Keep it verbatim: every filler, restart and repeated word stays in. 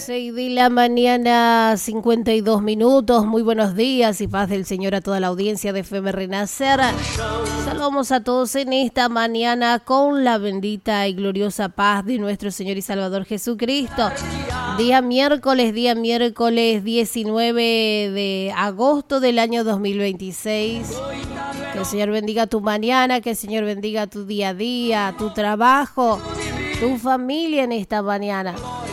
seis de la mañana, cincuenta y dos minutos. Muy buenos días y paz del Señor a toda la audiencia de F M Renacer. Saludamos a todos en esta mañana con la bendita y gloriosa paz de nuestro Señor y Salvador Jesucristo. Día miércoles, día miércoles diecinueve de agosto del año dos mil veintiséis. Que el Señor bendiga tu mañana, que el Señor bendiga tu día a día, tu trabajo, tu familia en esta mañana.